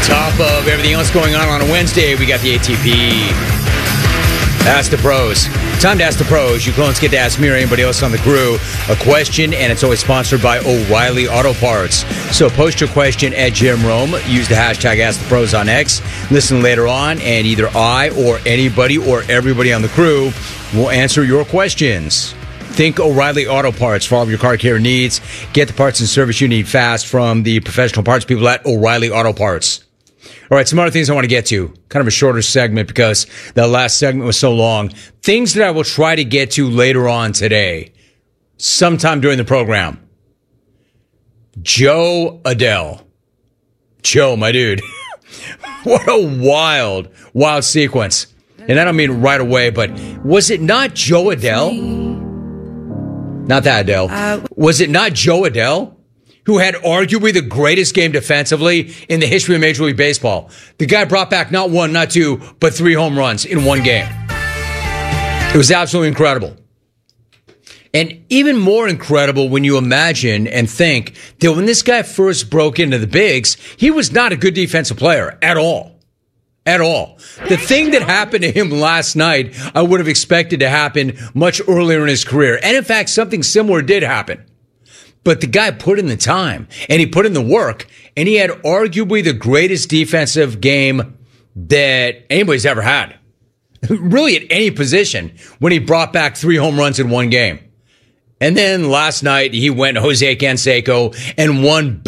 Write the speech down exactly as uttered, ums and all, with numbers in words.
top of everything else going on on a Wednesday, we got the A T P. Ask the Pros. Time to Ask the Pros. You clones get to ask me or anybody else on the crew a question, and it's always sponsored by O'Reilly Auto Parts. So post your question at Jim Rome. Use the hashtag Ask the Pros on X. Listen later on, and either I or anybody or everybody on the crew will answer your questions. Think O'Reilly Auto Parts for all of your car care needs. Get the parts and service you need fast from the professional parts people at O'Reilly Auto Parts. All right, some other things I want to get to. Kind of a shorter segment because that last segment was so long. Things that I will try to get to later on today, sometime during the program. Joe Adell. Joe, my dude. What a wild, wild sequence. And I don't mean right away, but was it not Joe Adell? Not that Adele. Uh, was it not Joe Adell? Who had arguably the greatest game defensively in the history of Major League Baseball. The guy brought back not one, not two, but three home runs in one game. It was absolutely incredible. And even more incredible when you imagine and think that when this guy first broke into the bigs, he was not a good defensive player at all. At all. The thing that happened to him last night, I would have expected to happen much earlier in his career. And in fact, something similar did happen. But the guy put in the time, and he put in the work, and he had arguably the greatest defensive game that anybody's ever had. Really at any position when he brought back three home runs in one game. And then last night, he went Jose Canseco and won